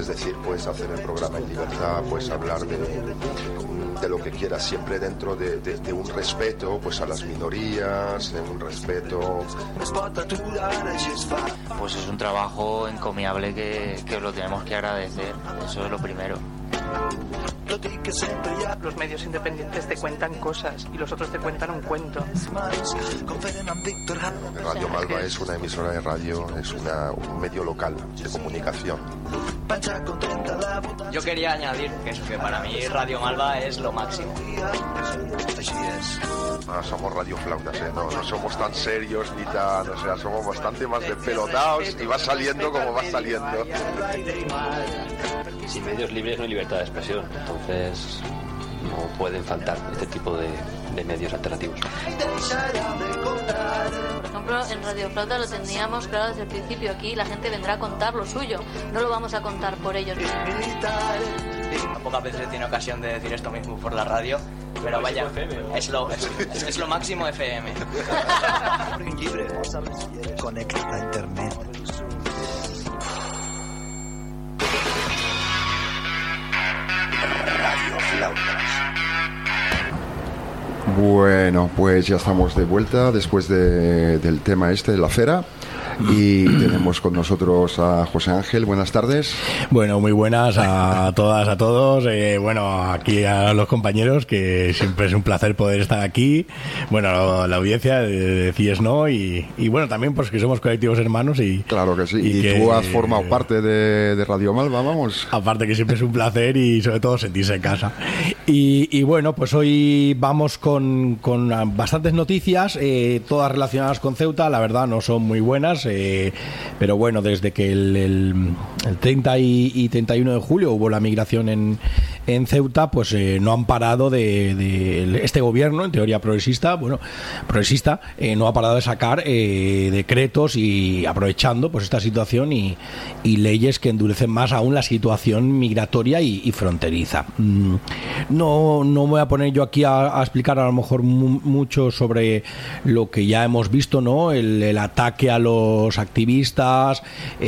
es decir, puedes hacer el programa en libertad, puedes hablar de lo que quieras, siempre dentro de un respeto pues a las minorías, de un respeto. Pues es un trabajo encomiable que os lo tenemos que agradecer, eso es lo primero. Los medios independientes te cuentan cosas y los otros te cuentan un cuento. Radio Malva es una emisora de radio, es un medio local de comunicación. Yo quería añadir que para mí Radio Malva es lo máximo. Somos radioflautas, no somos tan serios ni tan, o sea, somos bastante más despelotados y va saliendo como va saliendo. Sin medios libres no hay libertad de expresión, entonces no pueden faltar este tipo de medios alternativos. Por ejemplo, en Radio Flauta lo teníamos claro desde el principio. Aquí la gente vendrá a contar lo suyo, no lo vamos a contar por ellos. Pocas veces he tenido ocasión de decir esto mismo por la radio, pero vaya, es lo máximo FM. Libre. Conecta a internet. Radio Flautas. Bueno, pues ya estamos de vuelta después del tema de la fera. Y tenemos con nosotros a José Ángel. Buenas tardes. Bueno, muy buenas a todas, a todos. Bueno, aquí a los compañeros, que siempre es un placer poder estar aquí. Bueno, la audiencia de CIES, ¿no? Y bueno, también pues que somos colectivos hermanos y... Claro que sí. Y que, tú has formado parte de Radio Malva, vamos. Aparte que siempre es un placer y sobre todo sentirse en casa. Y bueno, pues hoy vamos con bastantes noticias, todas relacionadas con Ceuta. La verdad no son muy buenas. Pero bueno, desde que el 30 y 31 de julio hubo la migración en Ceuta, pues no han parado de este gobierno, en teoría progresista, no ha parado de sacar decretos y aprovechando pues esta situación y leyes que endurecen más aún la situación migratoria y fronteriza. No me voy a poner yo aquí a explicar a lo mejor mucho sobre lo que ya hemos visto, ¿no? El ataque a los activistas,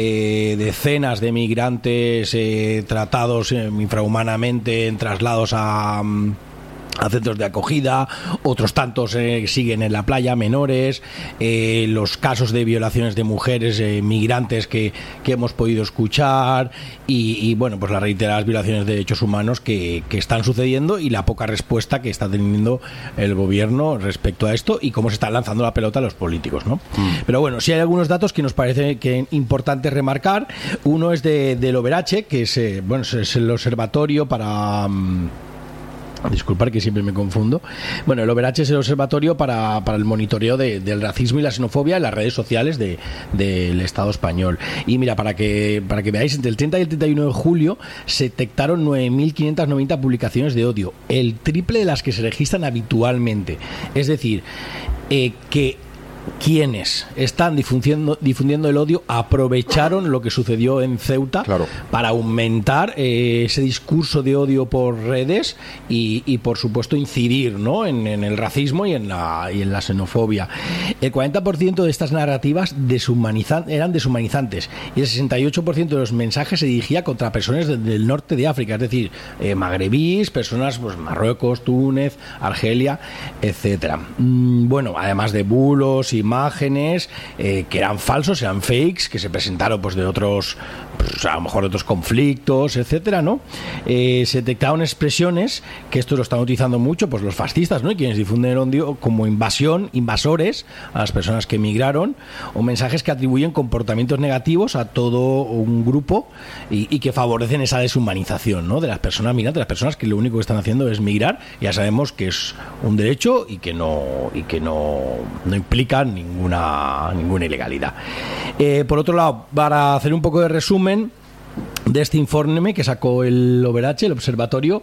decenas de migrantes tratados infrahumanamente en traslados a centros de acogida, otros tantos siguen en la playa, menores, los casos de violaciones de mujeres migrantes que hemos podido escuchar y bueno, pues las reiteradas violaciones de derechos humanos que están sucediendo y la poca respuesta que está teniendo el gobierno respecto a esto y cómo se está lanzando la pelota a los políticos, ¿no? Pero bueno, sí hay algunos datos que nos parece que importante remarcar. Uno es del Oberache, que es el observatorio para... Disculpar que siempre me confundo. Bueno, el Oberache es el observatorio para el monitoreo del racismo y la xenofobia en las redes sociales del Estado español. Y mira, para que veáis, entre el 30 y el 31 de julio se detectaron 9.590 publicaciones de odio, el triple de las que se registran habitualmente. Es decir, que quienes están difundiendo el odio aprovecharon lo que sucedió en Ceuta, claro, para aumentar ese discurso de odio por redes y por supuesto incidir, ¿no? en el racismo y en la xenofobia. El 40% de estas narrativas eran deshumanizantes y el 68% de los mensajes se dirigía contra personas del norte de África, es decir, magrebíes, personas pues Marruecos, Túnez, Argelia, etcétera. Bueno, además de bulos, imágenes que eran falsos, eran fakes, que se presentaron pues de otros, pues, a lo mejor de otros conflictos, etcétera, ¿no? Se detectaron expresiones que esto lo están utilizando mucho pues los fascistas, ¿no? Y quienes difunden el odio como invasores a las personas que emigraron, o mensajes que atribuyen comportamientos negativos a todo un grupo y que favorecen esa deshumanización, ¿no? De las personas migrantes, las personas que lo único que están haciendo es migrar. Ya sabemos que es un derecho y que no implica ninguna ilegalidad. Por otro lado, para hacer un poco de resumen de este informe que sacó el Oberache, el observatorio,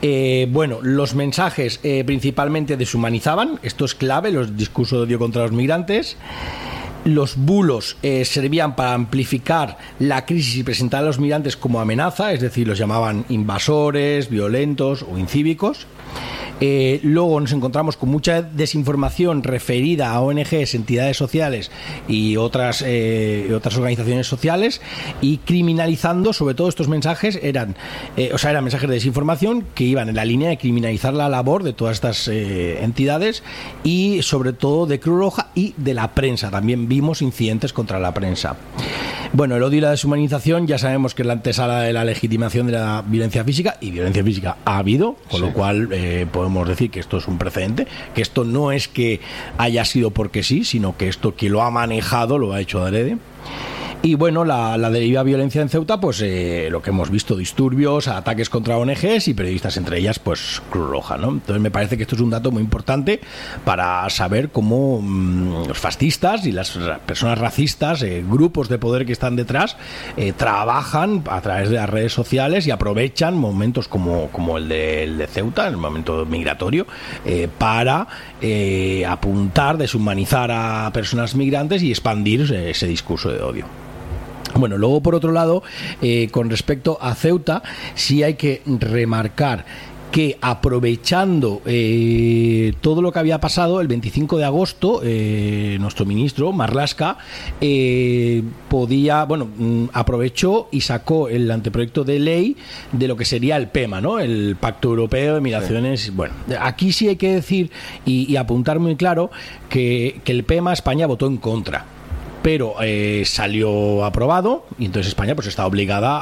los mensajes principalmente deshumanizaban, esto es clave, los discursos de odio contra los migrantes. Los bulos servían para amplificar la crisis y presentar a los migrantes como amenaza, es decir, los llamaban invasores, violentos o incívicos. Luego nos encontramos con mucha desinformación referida a ONGs, entidades sociales y otras organizaciones sociales, y criminalizando, sobre todo estos mensajes eran mensajes de desinformación que iban en la línea de criminalizar la labor de todas estas entidades y sobre todo de Cruz Roja y de la prensa. También vimos incidentes contra la prensa. Bueno, el odio y la deshumanización ya sabemos que es la antesala de la legitimación de la violencia física, y violencia física ha habido, con lo cual podemos decir que esto es un precedente, que esto no es que haya sido porque sí, sino que esto quien lo ha manejado lo ha hecho adrede. Y bueno, la deriva violencia en Ceuta, pues lo que hemos visto, disturbios, ataques contra ONGs y periodistas, entre ellas pues Cruz Roja, ¿no? Entonces me parece que esto es un dato muy importante para saber cómo los fascistas y las personas racistas, grupos de poder que están detrás, trabajan a través de las redes sociales y aprovechan momentos como el de Ceuta, el momento migratorio, para apuntar, deshumanizar a personas migrantes y expandir ese discurso de odio. Bueno, luego por otro lado, con respecto a Ceuta, sí hay que remarcar que aprovechando todo lo que había pasado, el 25 de agosto, nuestro ministro, Marlaska, aprovechó y sacó el anteproyecto de ley de lo que sería el PEMA, ¿no? El Pacto Europeo de Migraciones. Sí. Bueno, aquí sí hay que decir y apuntar muy claro que el PEMA España votó en contra. Pero salió aprobado y entonces España pues está obligada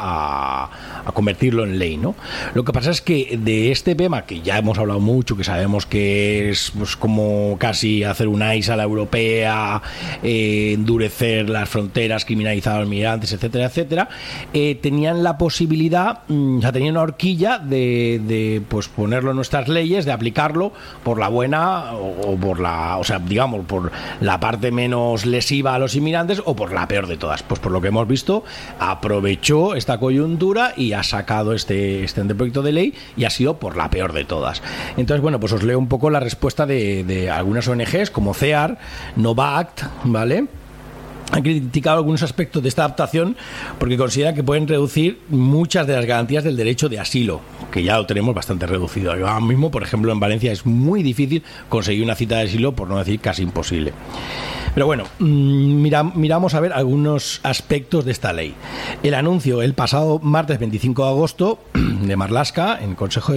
a convertirlo en ley, ¿no? Lo que pasa es que de este tema, que ya hemos hablado mucho, que sabemos que es pues, como casi hacer una ISA a la europea, endurecer las fronteras, criminalizar a los migrantes, etcétera, etcétera, tenían la posibilidad, tenían una horquilla de pues ponerlo en nuestras leyes, de aplicarlo por la buena o por la, digamos, por la parte menos lesiva a los inmigrantes o por la peor de todas. Pues por lo que hemos visto, aprovechó esta coyuntura y ha sacado este anteproyecto de ley y ha sido por la peor de todas. Entonces, bueno, pues os leo un poco la respuesta de algunas ONGs como CEAR, Novact, ¿vale? Han criticado algunos aspectos de esta adaptación porque consideran que pueden reducir muchas de las garantías del derecho de asilo, que ya lo tenemos bastante reducido. Ahora mismo, por ejemplo, en Valencia es muy difícil conseguir una cita de asilo, por no decir casi imposible. Pero bueno, miramos a ver algunos aspectos de esta ley. El anuncio el pasado martes 25 de agosto de Marlaska en el Consejo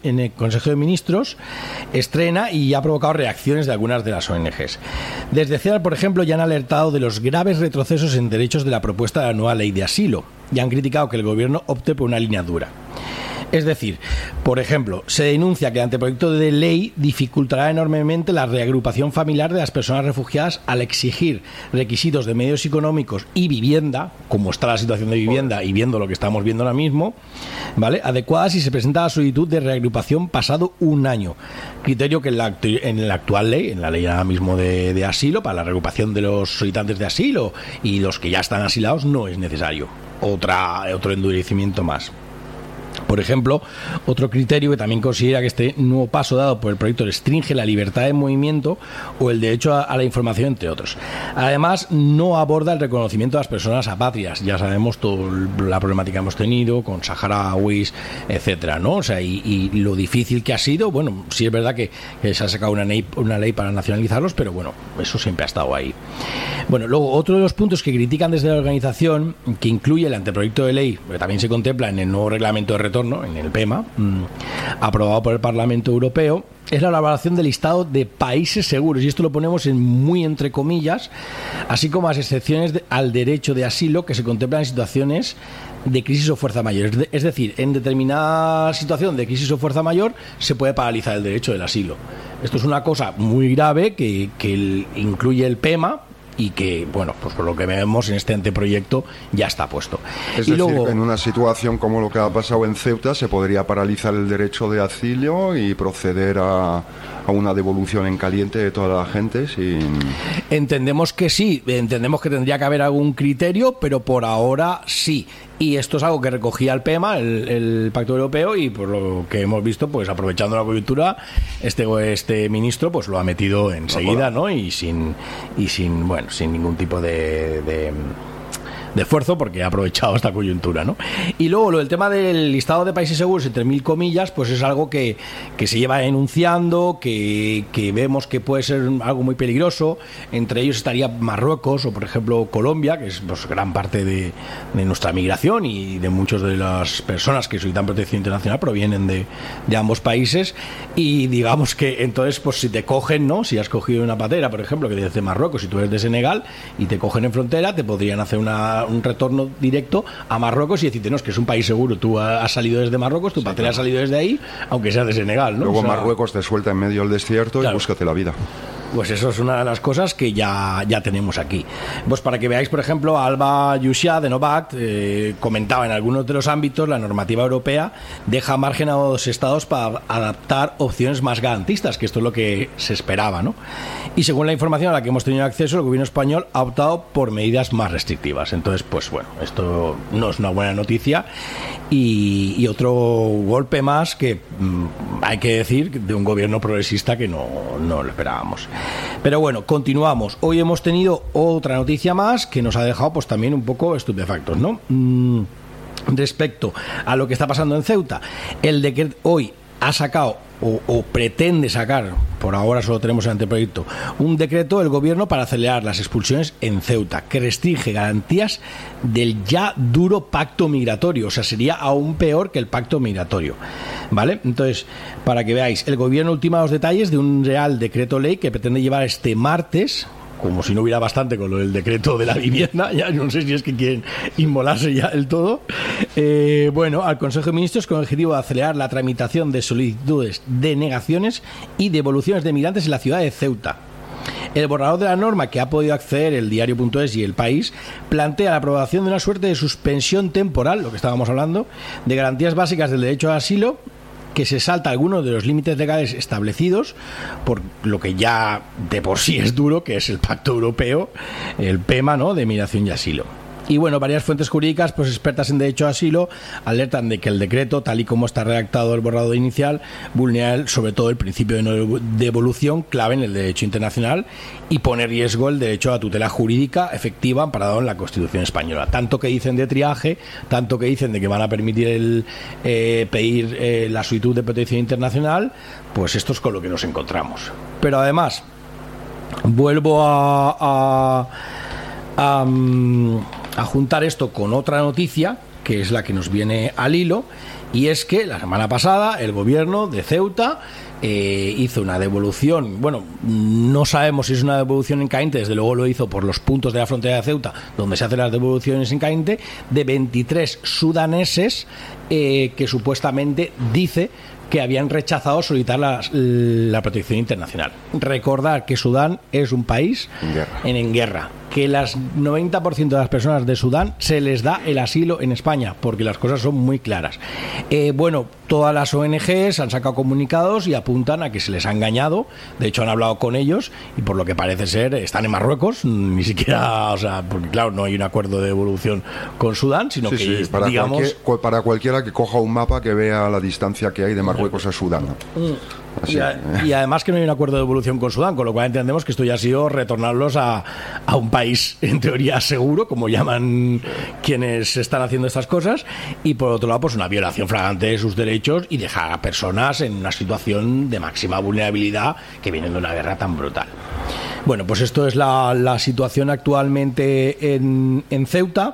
de Ministros estrena y ha provocado reacciones de algunas de las ONGs. Desde CEAR, por ejemplo, ya han alertado de los graves retrocesos en derechos de la propuesta de la nueva ley de asilo y han criticado que el gobierno opte por una línea dura. Es decir, por ejemplo, se denuncia que el anteproyecto de ley dificultará enormemente la reagrupación familiar de las personas refugiadas al exigir requisitos de medios económicos y vivienda, como está la situación de vivienda y viendo lo que estamos viendo ahora mismo, ¿vale?, adecuadas si se presenta la solicitud de reagrupación pasado un año. Criterio que en la actual ley, en la ley ahora mismo de asilo, para la reagrupación de los solicitantes de asilo y los que ya están asilados, no es necesario. Otro endurecimiento más. Por ejemplo, otro criterio que también considera que este nuevo paso dado por el proyecto restringe la libertad de movimiento o el derecho a la información, entre otros. Además, no aborda el reconocimiento de las personas apátridas. Ya sabemos toda la problemática que hemos tenido con saharauis, etcétera, ¿no? O sea, y lo difícil que ha sido. Bueno, sí es verdad que se ha sacado una ley para nacionalizarlos, pero bueno, eso siempre ha estado ahí. Bueno, luego, otro de los puntos que critican desde la organización, que incluye el anteproyecto de ley, que también se contempla en el nuevo reglamento de retorno, en el PEMA, aprobado por el Parlamento Europeo, es la elaboración del listado de países seguros, y esto lo ponemos en muy entre comillas, así como las excepciones al derecho de asilo que se contemplan en situaciones de crisis o fuerza mayor. Es decir, en determinada situación de crisis o fuerza mayor se puede paralizar el derecho del asilo. Esto es una cosa muy grave que incluye el PEMA, y que, bueno, pues por lo que vemos en este anteproyecto ya está puesto. Es decir, luego, en una situación como lo que ha pasado en Ceuta, se podría paralizar el derecho de asilo y proceder a una devolución en caliente de toda la gente sin... Entendemos que sí, entendemos que tendría que haber algún criterio, pero por ahora sí. Y esto es algo que recogía el PEMA, el Pacto Europeo, y por lo que hemos visto, pues aprovechando la coyuntura, este ministro pues lo ha metido enseguida, ¿no? Y sin ningún tipo de esfuerzo porque ha aprovechado esta coyuntura, ¿no? Y luego lo del tema del listado de países seguros, entre mil comillas, pues es algo que se lleva enunciando, que vemos que puede ser algo muy peligroso. Entre ellos estaría Marruecos o, por ejemplo, Colombia, que es pues, gran parte de nuestra migración y de muchas de las personas que solicitan protección internacional provienen de ambos países. Y digamos que entonces, pues si te cogen, ¿no? Si has cogido una patera, por ejemplo, que desde Marruecos y tú eres de Senegal y te cogen en frontera, te podrían hacer un retorno directo a Marruecos y decirte, no, es que es un país seguro, tú has salido desde Marruecos, tu patera ha salido desde ahí, aunque seas de Senegal, ¿no? Luego Marruecos te suelta en medio del desierto, claro, y búscate la vida. Pues eso es una de las cosas que ya tenemos aquí. Pues para que veáis, por ejemplo, Alba Yusia de Novact comentaba en algunos de los ámbitos la normativa europea deja margen a los estados para adaptar opciones más garantistas, que esto es lo que se esperaba, ¿no? Y según la información a la que hemos tenido acceso, el gobierno español ha optado por medidas más restrictivas. Entonces, pues bueno, esto no es una buena noticia y otro golpe más que hay que decir de un gobierno progresista que no lo esperábamos. Pero bueno, continuamos. Hoy hemos tenido otra noticia más que nos ha dejado pues también un poco estupefactos, ¿no? Respecto a lo que está pasando en Ceuta, el decreto hoy ha sacado o pretende sacar, por ahora solo tenemos el anteproyecto, un decreto del gobierno para acelerar las expulsiones en Ceuta, que restringe garantías del ya duro pacto migratorio, o sea, sería aún peor que el pacto migratorio, ¿vale? Entonces, para que veáis, el gobierno ultima los detalles de un real decreto ley que pretende llevar este martes, como si no hubiera bastante con lo del decreto de la vivienda, ya no sé si es que quieren inmolarse ya del todo, bueno, al Consejo de Ministros con el objetivo de acelerar la tramitación de solicitudes, denegaciones y devoluciones de migrantes en la ciudad de Ceuta. El borrador de la norma que ha podido acceder el diario.es y El País plantea la aprobación de una suerte de suspensión temporal, lo que estábamos hablando, de garantías básicas del derecho a asilo, que se salta algunos de los límites legales establecidos por lo que ya de por sí es duro, que es el Pacto Europeo, el PEMA, ¿no?, de migración y asilo. Y bueno, varias fuentes jurídicas, pues expertas en derecho a asilo, alertan de que el decreto, tal y como está redactado el borrador inicial, vulnera sobre todo el principio de no devolución, clave en el derecho internacional, y pone en riesgo el derecho a tutela jurídica efectiva amparado en la Constitución española. Tanto que dicen de triaje, tanto que dicen de que van a permitir pedir la solicitud de protección internacional, pues esto es con lo que nos encontramos. Pero además, vuelvo a juntar esto con otra noticia, que es la que nos viene al hilo, y es que la semana pasada el gobierno de Ceuta hizo una devolución, bueno, no sabemos si es una devolución en caínte, desde luego lo hizo por los puntos de la frontera de Ceuta donde se hacen las devoluciones en caínte, de 23 sudaneses que supuestamente dice que habían rechazado solicitar la protección internacional. Recordar que Sudán es un país en guerra, que las 90% de las personas de Sudán se les da el asilo en España, porque las cosas son muy claras. Bueno, todas las ONGs han sacado comunicados y apuntan a que se les ha engañado. De hecho, han hablado con ellos y por lo que parece ser están en Marruecos, ni siquiera, o sea, porque claro, no hay un acuerdo de devolución con Sudán, sino que para digamos para cualquiera que coja un mapa que vea la distancia que hay de Marruecos a Sudán. Y además que no hay un acuerdo de devolución con Sudán, con lo cual entendemos que esto ya ha sido retornarlos a un país en teoría seguro, como llaman quienes están haciendo estas cosas, y por otro lado pues una violación flagrante de sus derechos y dejar a personas en una situación de máxima vulnerabilidad que vienen de una guerra tan brutal. Bueno, pues esto es la situación actualmente en Ceuta.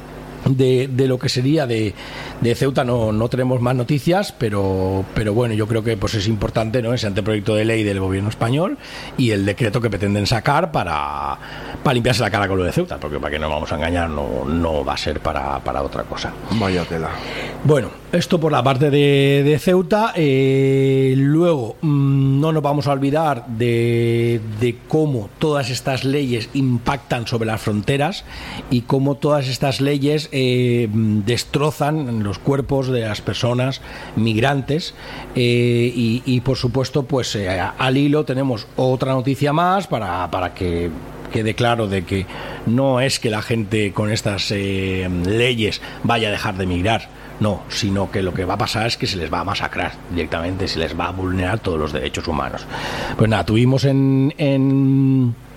De lo que sería de Ceuta no tenemos más noticias, pero bueno, yo creo que pues es importante, ¿no?, ese anteproyecto de ley del gobierno español y el decreto que pretenden sacar para limpiarse la cara con lo de Ceuta, porque para que no vamos a engañar, no va a ser para otra cosa. Vaya tela. Bueno, esto por la parte de Ceuta. Luego no nos vamos a olvidar de cómo todas estas leyes impactan sobre las fronteras y cómo todas estas leyes destrozan los cuerpos de las personas migrantes, y por supuesto pues al hilo tenemos otra noticia más para que quede claro de que no es que la gente con estas leyes vaya a dejar de migrar, no, sino que lo que va a pasar es que se les va a masacrar directamente, se les va a vulnerar todos los derechos humanos. Pues nada, tuvimos en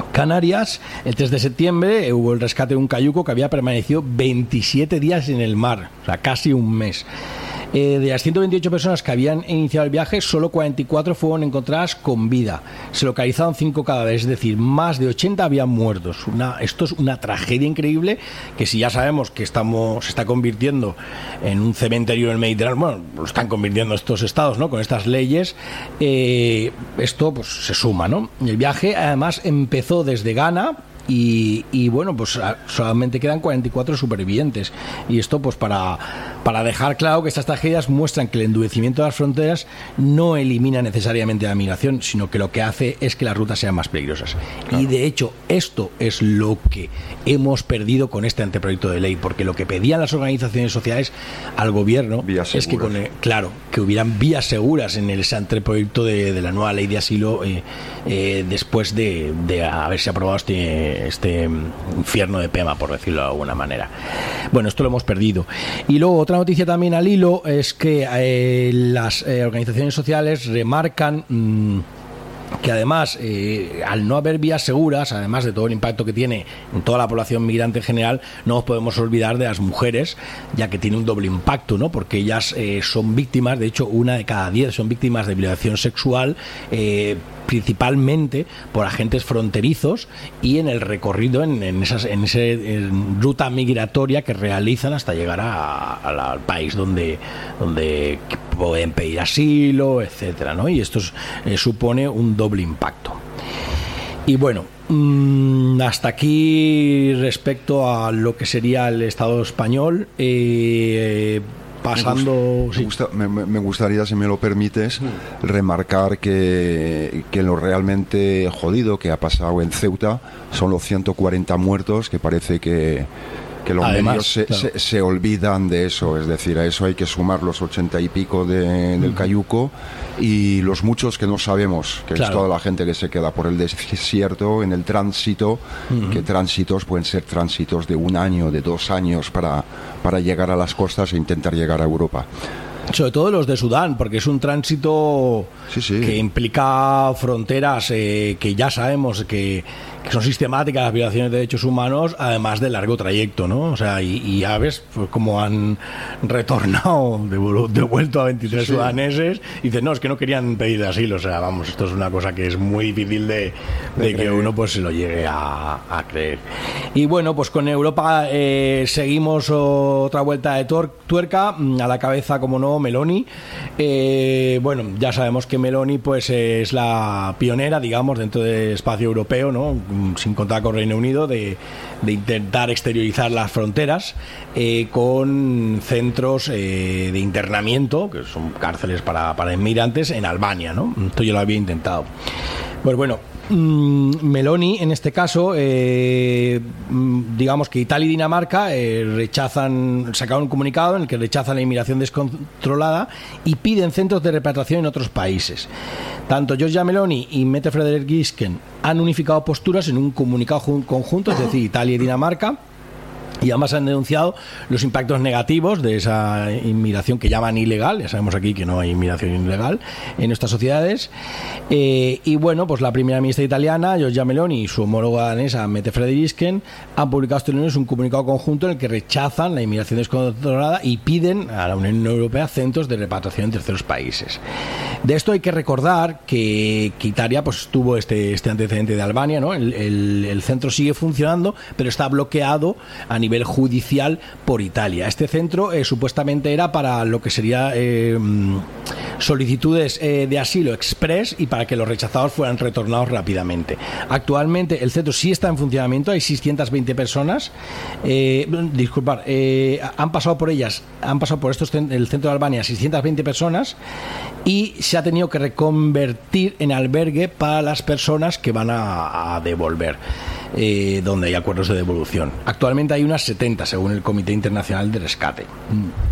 Canarias, el 3 de septiembre hubo el rescate de un cayuco que había permanecido 27 días en el mar, o sea, casi un mes. De las 128 personas que habían iniciado el viaje, solo 44 fueron encontradas con vida. Se localizaron 5 cadáveres, es decir, más de 80 habían muertos. Esto es una tragedia increíble que, si ya sabemos que se está convirtiendo en un cementerio en el Mediterráneo, bueno, lo están convirtiendo estos estados, ¿no?, con estas leyes, esto pues se suma, ¿no? El viaje además empezó desde Ghana. Y bueno, pues solamente quedan 44 supervivientes. Y esto pues para dejar claro que estas tragedias muestran que el endurecimiento de las fronteras no elimina necesariamente la migración, sino que lo que hace es que las rutas sean más peligrosas. Claro. Y de hecho esto es lo que hemos perdido con este anteproyecto de ley, porque lo que pedían las organizaciones sociales al gobierno es que que hubieran vías seguras en ese anteproyecto de la nueva ley de asilo, después de haberse aprobado este infierno de Pema, por decirlo de alguna manera. Bueno, esto lo hemos perdido. Y luego otra noticia también al hilo es que las organizaciones sociales remarcan que además, al no haber vías seguras, además de todo el impacto que tiene en toda la población migrante en general, no nos podemos olvidar de las mujeres, ya que tiene un doble impacto, ¿no? Porque ellas son víctimas, de hecho 1 de cada 10 son víctimas de violación sexual, principalmente por agentes fronterizos y en el recorrido en esa ruta migratoria que realizan hasta llegar al país donde pueden pedir asilo, etcétera, ¿no? Y esto supone un doble impacto. Y bueno, hasta aquí respecto a lo que sería el Estado español. Pasando... Me gustaría, si me lo permites, remarcar que lo realmente jodido que ha pasado en Ceuta son los 140 muertos, que parece que los medios se olvidan de eso. Es decir, a eso hay que sumar los 80 y pico del cayuco y los muchos que no sabemos, que es toda la gente que se queda por el desierto en el tránsito, que tránsitos pueden ser tránsitos de 1 año, de 2 años para llegar a las costas e intentar llegar a Europa. Sobre todo los de Sudán, porque es un tránsito que implica fronteras que ya sabemos que son sistemáticas las violaciones de derechos humanos, además de largo trayecto, ¿no? O sea, y ya ves pues, cómo han retornado, devuelto a 23 sudaneses, y dicen, no, es que no querían pedir asilo. O sea, vamos, esto es una cosa que es muy difícil de que uno pues se lo llegue a creer. Y bueno, pues con Europa seguimos otra vuelta de tuerca, a la cabeza, como no, Meloni. Bueno, ya sabemos que Meloni pues es la pionera, digamos, dentro del espacio europeo, ¿no?, sin contar con Reino Unido, de intentar exteriorizar las fronteras con centros de internamiento, que son cárceles para inmigrantes, en Albania, ¿no? Esto yo lo había intentado. Pues bueno, Meloni, en este caso, digamos que Italia y Dinamarca sacaron un comunicado en el que rechazan la inmigración descontrolada y piden centros de repatriación en otros países. Tanto Giorgia Meloni y Mette Frederiksen han unificado posturas en un comunicado conjunto, es decir, Italia y Dinamarca, y ambas han denunciado los impactos negativos de esa inmigración que llaman ilegal. Ya sabemos aquí que no hay inmigración ilegal en nuestras sociedades. Y bueno, pues la primera ministra italiana, Giorgia Meloni, y su homóloga danesa, Mette Frederiksen, han publicado este lunes un comunicado conjunto en el que rechazan la inmigración descontrolada y piden a la Unión Europea centros de repatriación en terceros países. De esto hay que recordar que Italia pues tuvo este antecedente de Albania, ¿no? El centro sigue funcionando, pero está bloqueado a nivel judicial por Italia. Este centro supuestamente era para lo que sería solicitudes de asilo express y para que los rechazados fueran retornados rápidamente. Actualmente el centro sí está en funcionamiento, hay 620 personas. Han pasado por el centro de Albania 620 personas y se ha tenido que reconvertir en albergue para las personas que van a devolver, donde hay acuerdos de devolución. Actualmente hay unas 70 según el Comité Internacional de Rescate.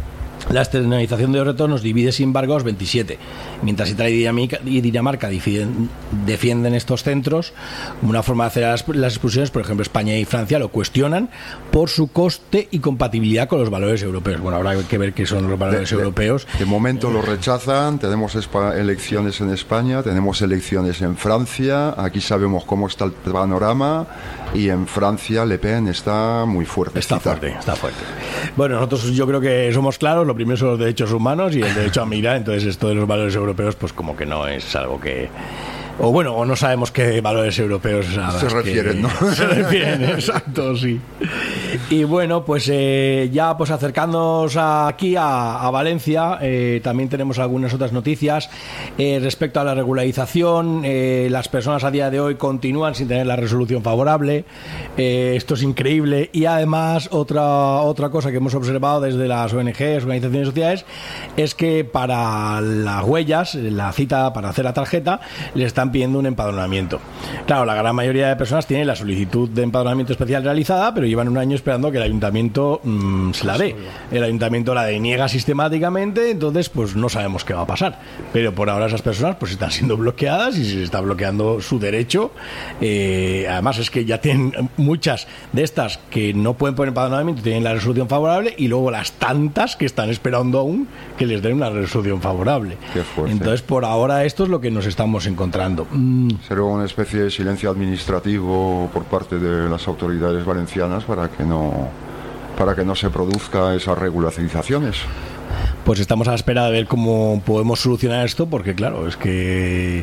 La externalización de los retos nos divide, sin embargo, a los 27, mientras Italia y Dinamarca defienden estos centros como una forma de hacer las expulsiones. Por ejemplo, España y Francia lo cuestionan por su coste y compatibilidad con los valores europeos. Bueno, habrá que ver qué son los valores europeos. De momento lo rechazan. Tenemos elecciones en España, tenemos elecciones en Francia. Aquí sabemos cómo está el panorama, y en Francia Le Pen está muy fuerte. Está fuerte. Bueno, nosotros yo creo que somos claros. Lo primero son los derechos humanos y el derecho a migrar. Entonces esto de los valores europeos pues como que no es algo que... O no sabemos qué valores europeos se refieren, ¿no? Se refieren, exacto, sí. Y bueno, pues ya pues acercándonos aquí a Valencia, también tenemos algunas otras noticias respecto a la regularización. Las personas a día de hoy continúan sin tener la resolución favorable. Esto es increíble. Y además otra cosa que hemos observado desde las ONGs, organizaciones sociales, es que para las huellas, la cita para hacer la tarjeta, le están pidiendo un empadronamiento. Claro, la gran mayoría de personas tienen la solicitud de empadronamiento especial realizada, pero llevan un año esperando que el ayuntamiento se la dé. El ayuntamiento la deniega sistemáticamente, entonces pues no sabemos qué va a pasar. Pero por ahora esas personas pues están siendo bloqueadas y se está bloqueando su derecho. Además es que ya tienen muchas de estas que no pueden poner empadronamiento, tienen la resolución favorable, y luego las tantas que están esperando aún que les den una resolución favorable. Qué fuerte. Entonces por ahora esto es lo que nos estamos encontrando. Será una especie de silencio administrativo por parte de las autoridades valencianas para que no se produzca esas regularizaciones. Pues estamos a la espera de ver cómo podemos solucionar esto, porque claro, es que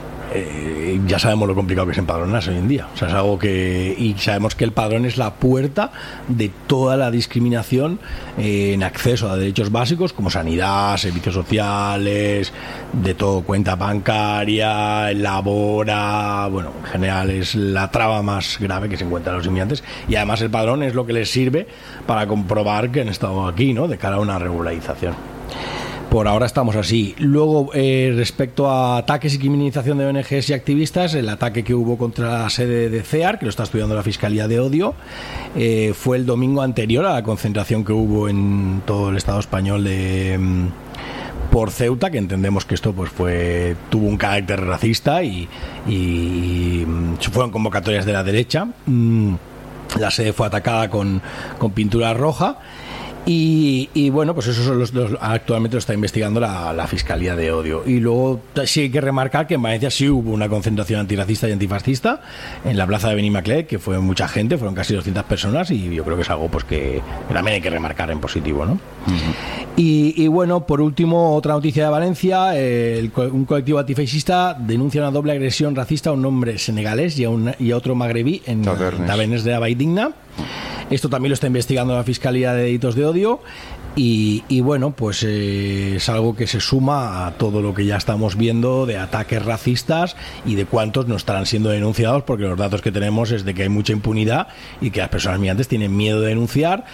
ya sabemos lo complicado que es empadronarse hoy en día. O sea, es algo y sabemos que el padrón es la puerta de toda la discriminación en acceso a derechos básicos como sanidad, servicios sociales, de todo, cuenta bancaria, labora. Bueno, en general es la traba más grave que se encuentran los inmigrantes, y además el padrón es lo que les sirve para comprobar que han estado aquí, ¿no?, de cara a una regularización. Por ahora estamos así. Luego, respecto a ataques y criminalización de ONGs y activistas, el ataque que hubo contra la sede de CEAR, que lo está estudiando la Fiscalía de Odio, fue el domingo anterior a la concentración que hubo en todo el Estado español por Ceuta, que entendemos que esto pues tuvo un carácter racista y fueron convocatorias de la derecha. La sede fue atacada con pintura roja. Y bueno, pues eso son los actualmente lo está investigando la Fiscalía de Odio. Y luego sí hay que remarcar que en Valencia sí hubo una concentración antirracista y antifascista en la plaza de Benimaclet, que fue mucha gente, fueron casi 200 personas, y yo creo que es algo pues que también hay que remarcar en positivo, ¿no? Uh-huh. Y bueno, por último, otra noticia de Valencia. Un colectivo antifascista denuncia una doble agresión racista a un hombre senegalés y a otro magrebí en Tabernes de la Valldigna. Esto también lo está investigando la Fiscalía de Delitos de Odio, y bueno, pues es algo que se suma a todo lo que ya estamos viendo de ataques racistas y de cuántos no estarán siendo denunciados, porque los datos que tenemos es de que hay mucha impunidad y que las personas migrantes tienen miedo de denunciar,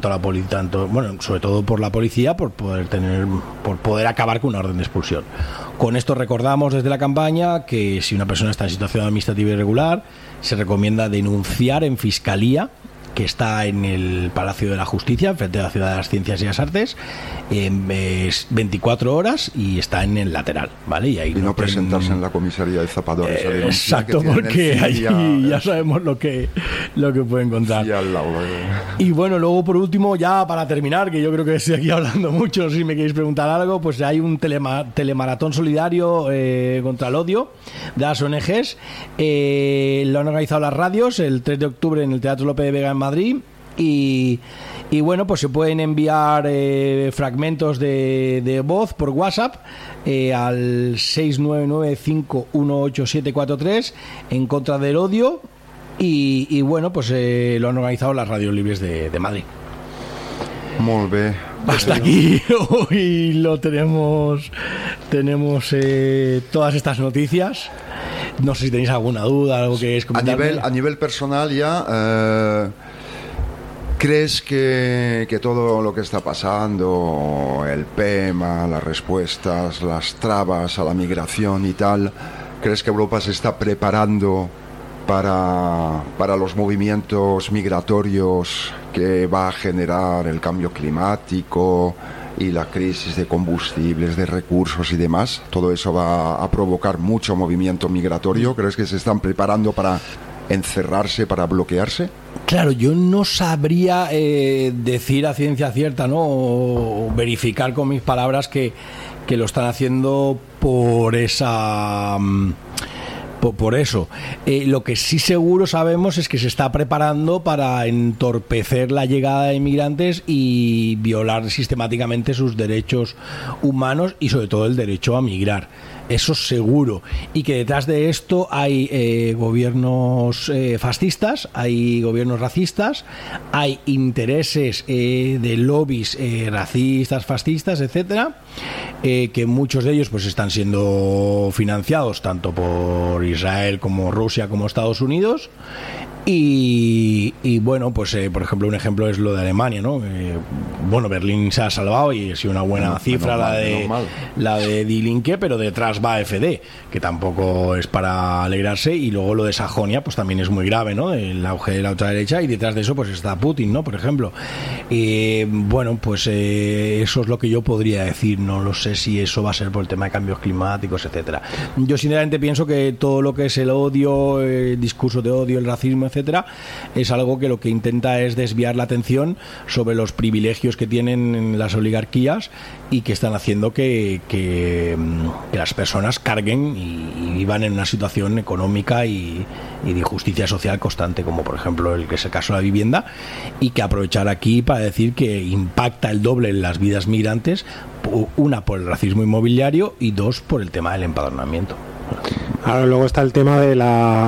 sobre todo por la policía, por poder acabar con una orden de expulsión. Con esto recordamos desde la campaña que si una persona está en situación administrativa irregular, se recomienda denunciar en Fiscalía, que está en el Palacio de la Justicia, frente a la Ciudad de las Ciencias y las Artes, 24 horas, y está en el lateral, ¿vale? Y no presentarse en la comisaría de Zapadores. Exacto, porque allí ya sabemos lo que puede encontrar. Y bueno, luego por último, ya para terminar, que yo creo que estoy aquí hablando mucho, si me queréis preguntar algo, pues hay un telemaratón solidario contra el odio de las ONGs. Lo han organizado las radios el 3 de octubre en el Teatro Lope de Vega en Madrid, y bueno, pues se pueden enviar fragmentos de voz por WhatsApp al 699-518-743 en contra del odio, y bueno, pues lo han organizado las radios libres de Madrid. Muy bien. Hasta aquí hoy lo tenemos todas estas noticias. No sé si tenéis alguna duda, algo que es comentarme. A nivel personal ya, ¿crees que todo lo que está pasando, el PEMA, las respuestas, las trabas a la migración y tal, crees que Europa se está preparando para los movimientos migratorios que va a generar el cambio climático y la crisis de combustibles, de recursos y demás, todo eso va a provocar mucho movimiento migratorio. ¿Crees que se están preparando para encerrarse, para bloquearse? Claro, yo no sabría decir a ciencia cierta, ¿no? O verificar con mis palabras que lo están haciendo por esa... Por eso. Lo que sí seguro sabemos es que se está preparando para entorpecer la llegada de inmigrantes y violar sistemáticamente sus derechos humanos y sobre todo el derecho a migrar. Eso seguro. Y que detrás de esto hay gobiernos fascistas, hay gobiernos racistas, hay intereses de lobbies racistas, fascistas, etcétera, que muchos de ellos pues están siendo financiados tanto por Israel como Rusia como Estados Unidos. Y bueno, pues por ejemplo, un ejemplo es lo de Alemania, ¿no? Bueno, Berlín se ha salvado y ha sido una buena cifra la de Die Linke, pero detrás va AfD, que tampoco es para alegrarse, y luego lo de Sajonia, pues también es muy grave, ¿no? El auge de la ultraderecha, y detrás de eso pues está Putin, ¿no? Por ejemplo. Bueno, pues eso es lo que yo podría decir. No lo sé si eso va a ser por el tema de cambios climáticos, etcétera. Yo sinceramente pienso que todo lo que es el odio, el discurso de odio, el racismo, etcétera, es algo que lo que intenta es desviar la atención sobre los privilegios que tienen las oligarquías y que están haciendo que las personas carguen y vivan en una situación económica y de injusticia social constante, como por ejemplo el que es el caso de la vivienda, y que aprovechar aquí para decir que impacta el doble en las vidas migrantes, una por el racismo inmobiliario y dos por el tema del empadronamiento. Ahora luego está el tema de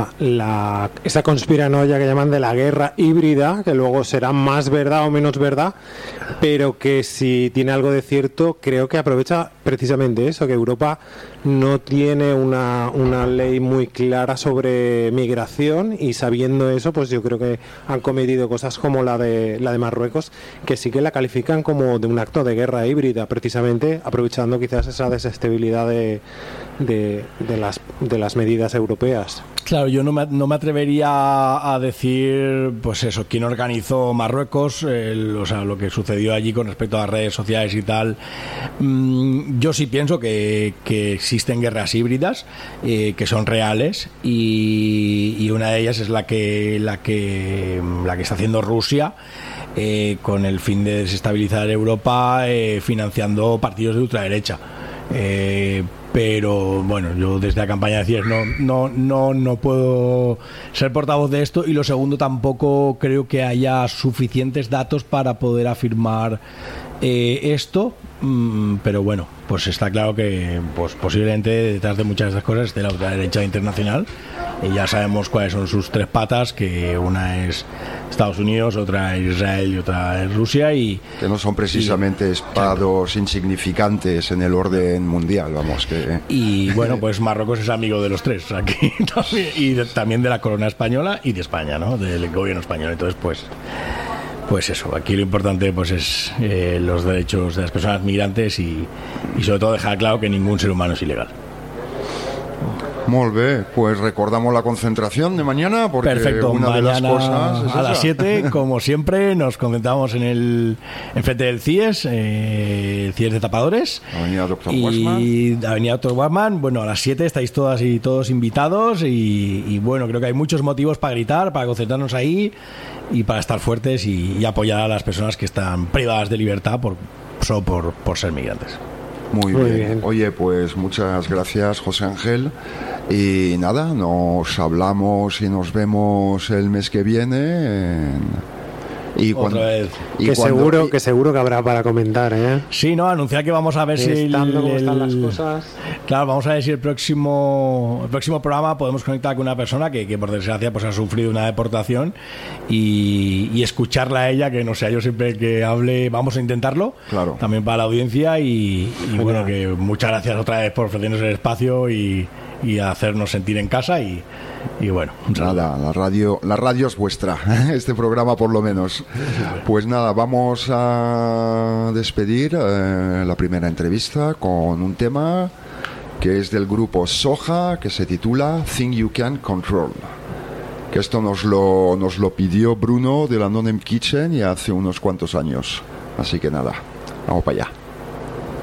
esa conspiranoia que llaman de la guerra híbrida, que luego será más verdad o menos verdad, pero que si tiene algo de cierto, creo que aprovecha precisamente eso, que Europa no tiene una ley muy clara sobre migración, y sabiendo eso, pues yo creo que han cometido cosas como la de Marruecos, que sí que la califican como de un acto de guerra híbrida, precisamente aprovechando quizás esa desestabilidad de las medidas europeas. Claro, yo no me atrevería a decir, pues eso, quién organizó Marruecos, o sea, lo que sucedió allí con respecto a las redes sociales y tal. Yo sí pienso que existen guerras híbridas, que son reales, y una de ellas es la que está haciendo Rusia, con el fin de desestabilizar Europa, financiando partidos de ultraderecha. Pero bueno, yo desde la campaña decía no puedo ser portavoz de esto, y lo segundo, tampoco creo que haya suficientes datos para poder afirmar esto, pero bueno, pues está claro que pues posiblemente detrás de muchas de estas cosas esté la ultraderecha internacional, y ya sabemos cuáles son sus tres patas, que una es Estados Unidos, otra es Israel y otra es Rusia, y que no son precisamente espados insignificantes en el orden mundial, vamos, que... Y bueno, pues Marruecos es amigo de los tres aquí también, y también de la corona española y de España, ¿no? Del gobierno español. Entonces pues eso, aquí lo importante pues es los derechos de las personas migrantes, y sobre todo dejar claro que ningún ser humano es ilegal. Molt bé, pues recordamos la concentración de mañana, porque perfecto, una de las cosas es a las 7, como siempre, nos concentramos en frente del CIES, el CIES de Tapadores, Avenida Dr. Guasman. Bueno, a las 7 estáis todas y todos invitados, y bueno, creo que hay muchos motivos para gritar, para concentrarnos ahí y para estar fuertes y apoyar a las personas que están privadas de libertad solo por ser migrantes. Muy bien. Oye, pues muchas gracias, José Ángel. Y nada, nos hablamos y nos vemos el mes que viene. Otra vez. Que seguro que habrá para comentar, ¿eh? Sí, no, anunciar que vamos a ver si cómo están las cosas. Claro, vamos a ver si el próximo programa podemos conectar con una persona que por desgracia pues ha sufrido una deportación, y escucharla a ella, que no sea yo siempre que hable. Vamos a intentarlo, claro, también para la audiencia, y bueno, que muchas gracias otra vez por ofrecernos el espacio y hacernos sentir en casa, y bueno, nada, la radio es vuestra, este programa por lo menos. Pues nada, vamos a despedir la primera entrevista con un tema que es del grupo Soja, que se titula Thing You Can Control, que esto nos lo pidió Bruno de la No Name Kitchen, y hace unos cuantos años, así que nada, vamos para allá.